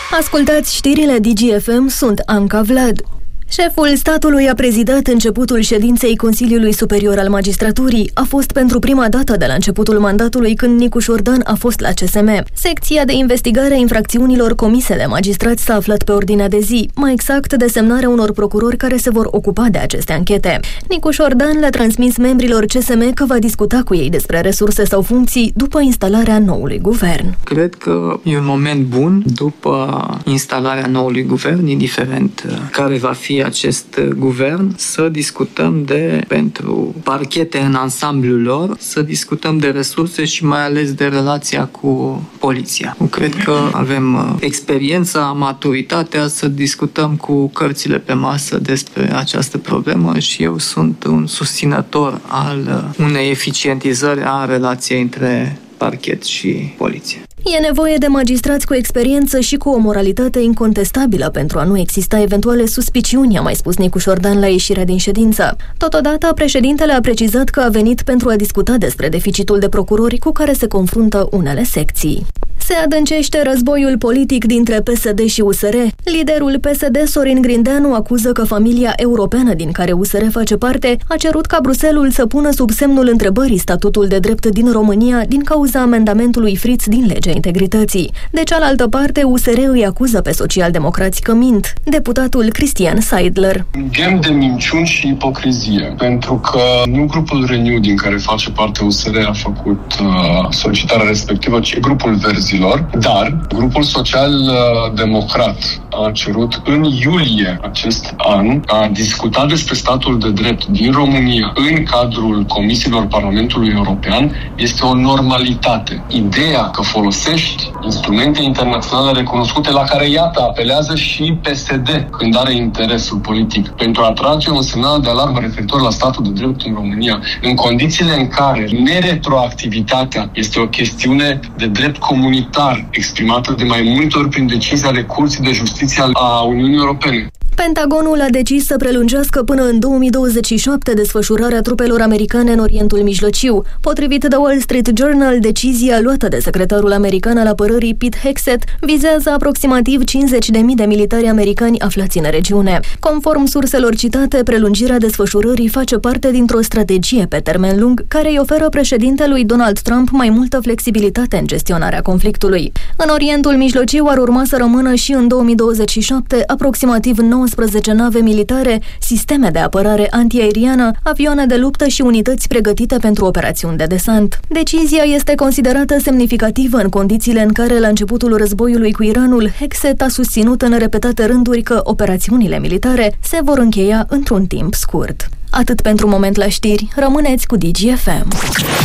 Ascultați știrile DGFM, sunt Anca Vlad. Șeful statului a prezidat începutul ședinței Consiliului Superior al Magistraturii. A fost pentru prima dată de la începutul mandatului când Nicu Șordan a fost la CSM. Secția de investigare a infracțiunilor comise de magistrați s-a aflat pe ordinea de zi, mai exact desemnarea unor procurori care se vor ocupa de aceste anchete. Nicu Șordan le-a transmis membrilor CSM că va discuta cu ei despre resurse sau funcții după instalarea noului guvern. Cred că e un moment bun după instalarea noului guvern, indiferent care va fi acest guvern, să discutăm pentru parchete în ansamblul lor, să discutăm de resurse și mai ales de relația cu poliția. Cred că avem experiența, maturitatea să discutăm cu cărțile pe masă despre această problemă și eu sunt un susținător al unei eficientizări a relației între parchet și poliție. E nevoie de magistrați cu experiență și cu o moralitate incontestabilă pentru a nu exista eventuale suspiciuni, a mai spus Nicu Șordan la ieșirea din ședință. Totodată, președintele a precizat că a venit pentru a discuta despre deficitul de procurori cu care se confruntă unele secții. Se adâncește războiul politic dintre PSD și USR. Liderul PSD, Sorin Grindeanu, acuză că familia europeană din care USR face parte a cerut ca Bruxelles să pună sub semnul întrebării statutul de drept din România din cauza amendamentului Fritz din legea integrității. De cealaltă parte, USR îi acuză pe socialdemocrați că mint. Deputatul Cristian Seidler. Ghem de minciuni și ipocrizie, pentru că nu grupul Renew din care face parte USR a făcut solicitarea respectivă, ci grupul Verzilor, dar grupul social-democrat a cerut în iulie acest an a discuta despre statul de drept din România în cadrul comisiilor Parlamentului European. Este o normalitate. Ideea că folosești instrumente internaționale recunoscute la care, iată, apelează și PSD când are interesul politic pentru a trage un semnal de alarmă referitor la statul de drept în România, în condițiile în care neretroactivitatea este o chestiune de drept comunitar exprimată de mai multe ori prin decizii ale Curții de Justiție a Uniunii Europene. Pentagonul a decis să prelungească până în 2027 desfășurarea trupelor americane în Orientul Mijlociu. Potrivit The Wall Street Journal, decizia luată de secretarul american al apărării Pete Hegseth vizează aproximativ 50.000 de militari americani aflați în regiune. Conform surselor citate, prelungirea desfășurării face parte dintr-o strategie pe termen lung care îi oferă președintelui Donald Trump mai multă flexibilitate în gestionarea conflictului. În Orientul Mijlociu ar urma să rămână și în 2027 aproximativ 19 nave militare, sisteme de apărare antiaeriană, avioane de luptă și unități pregătite pentru operațiuni de desant. Decizia este considerată semnificativă în condițiile în care, la începutul războiului cu Iranul, Hegseth a susținut în repetate rânduri că operațiunile militare se vor încheia într-un timp scurt. Atât pentru moment la știri, rămâneți cu DGFM.